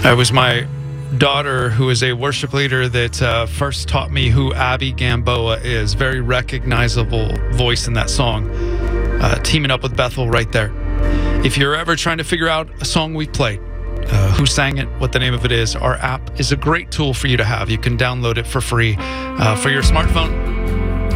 It was my daughter, who is a worship leader, that first taught me who Abby Gamboa is. Very recognizable voice in that song. Teaming up with Bethel right there. If you're ever trying to figure out a song we played, who sang it, what the name of it is, our app is a great tool for you to have. You can download it for free for your smartphone.